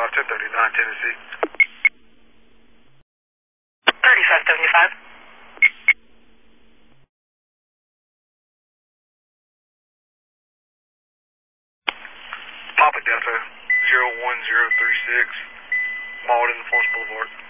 1039 Tennessee. 3575. Papa Delta 01036, Malden, Florence Boulevard.